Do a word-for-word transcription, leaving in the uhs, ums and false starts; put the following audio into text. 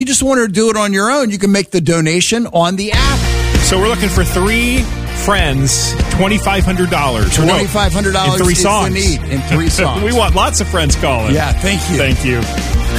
you just want to do it on your own, you can make the donation on the app. So we're looking for three friends, twenty-five hundred dollars. twenty-five hundred dollars in three is songs. the need in three songs. We want lots of friends calling. Yeah, thank you. Thank you.